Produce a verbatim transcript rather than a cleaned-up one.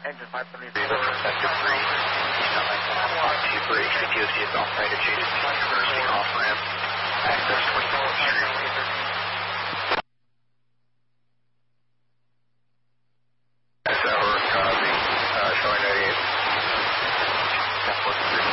Engine five seventy-four. Sector three. Two for H C T O C is off-site adjacent to University off-ramp. Access twenty-fourth Street. That's our copy. Uh, showing eighty-eight.